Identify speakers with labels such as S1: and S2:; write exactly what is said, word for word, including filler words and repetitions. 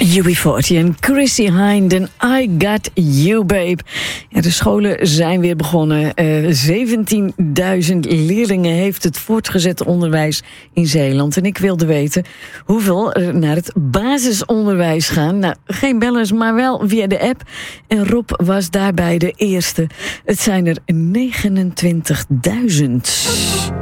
S1: U B veertig en Chrissy Hynde en I Got You, Babe. Ja, de scholen zijn weer begonnen. Uh, zeventienduizend leerlingen heeft het voortgezet onderwijs in Zeeland. En ik wilde weten hoeveel er naar het basisonderwijs gaan. Nou, geen bellers, maar wel via de app. En Rob was daarbij de eerste. Het zijn er negenentwintigduizend.